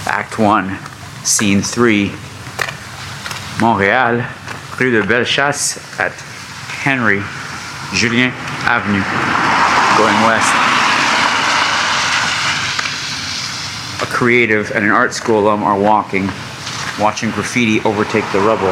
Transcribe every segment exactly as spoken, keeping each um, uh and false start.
Act one, Scene three, Montréal, rue de Bellechasse at Henry Julien Avenue, going west. A creative and an art school alum are walking, watching graffiti overtake the rubble.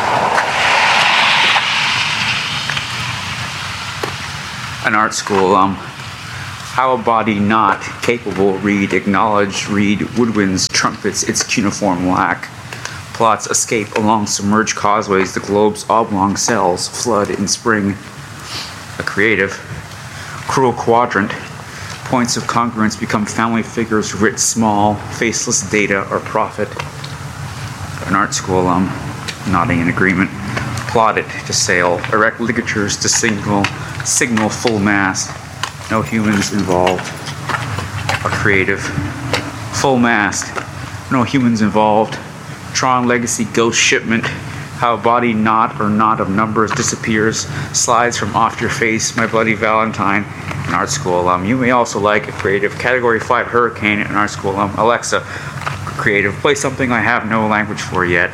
An art school alum. How a body not capable read, acknowledge, read, woodwinds, trumpets, its cuneiform lack. Plots escape along submerged causeways, the globe's oblong cells flood in spring. A creative. Cruel quadrant. Points of congruence become family figures writ small, faceless data or profit. An art school alum, nodding in agreement. Plotted to sail, erect ligatures to signal, signal full mast. No humans involved. A creative. Full mast. No humans involved. Tron Legacy Ghost Shipment. How a body not or not of numbers disappears. Slides from off your face. My Bloody Valentine. An art school alum. You may also like a creative. Category five Hurricane. An art school alum. Alexa. Creative. Play something I have no language for yet.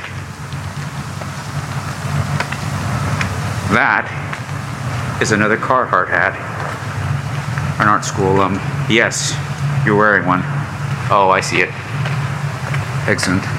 That is another Carhartt hat. An art school alum. Yes, you're wearing one. Oh, I see it. Excellent.